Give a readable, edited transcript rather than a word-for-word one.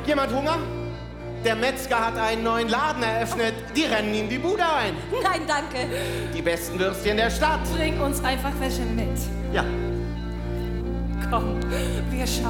Jemand Hunger? Der Metzger hat einen neuen Laden eröffnet. Die rennen ihm die Bude ein. Nein, danke. Die besten Würstchen der Stadt. Bring uns einfach welche mit. Ja. Komm, wir schauen.